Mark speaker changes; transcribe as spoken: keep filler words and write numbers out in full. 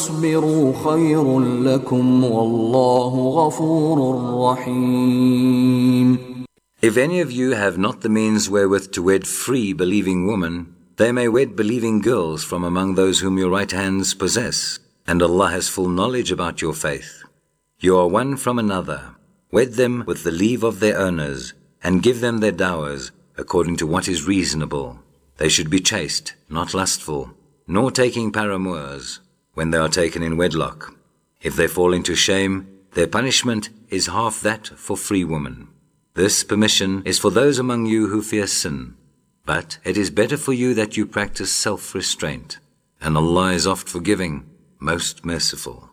Speaker 1: تصبروا خير لكم والله غفور رحيم.
Speaker 2: If any of you have not the means wherewith to wed free believing women, they may wed believing girls from among those whom your right hands possess, and Allah has full knowledge about your faith. You are one from another. Wed them with the leave of their owners, and give them their dowers according to what is reasonable. They should be chaste, not lustful, nor taking paramours when they are taken in wedlock. If they fall into shame, their punishment is half that for free women. This permission is for those among you who fear sin, but it is better for you that you practice self-restraint, and Allah is oft forgiving, most merciful.